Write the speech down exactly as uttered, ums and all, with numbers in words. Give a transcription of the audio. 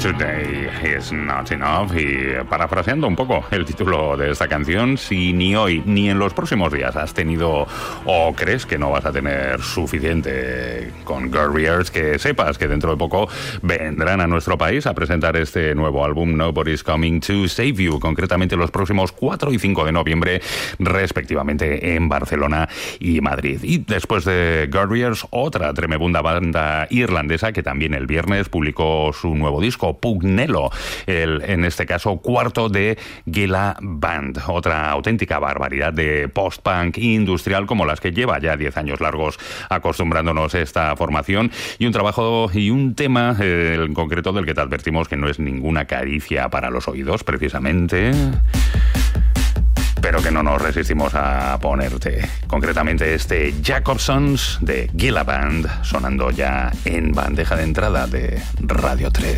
Today is not enough. Y parafraseando un poco el título de esta canción, si ni hoy ni en los próximos días has tenido o crees que no vas a tener suficiente con Guerriers, que sepas que dentro de poco vendrán a nuestro país a presentar este nuevo álbum Nobody's Coming to Save You, concretamente los próximos cuatro y cinco de noviembre, respectivamente en Barcelona y Madrid. Y después de Guerriers, otra tremenda banda irlandesa que también el viernes publicó su nuevo disco, Pugnelo, el, en este caso cuarto de Gila Band, otra auténtica barbaridad de post-punk industrial como las que lleva ya diez años largos acostumbrándonos esta formación, y un trabajo y un tema eh, en concreto del que te advertimos que no es ninguna caricia para los oídos, precisamente, pero que no nos resistimos a ponerte. Concretamente este Jacobsons de Gila Band, sonando ya en bandeja de entrada de Radio tres.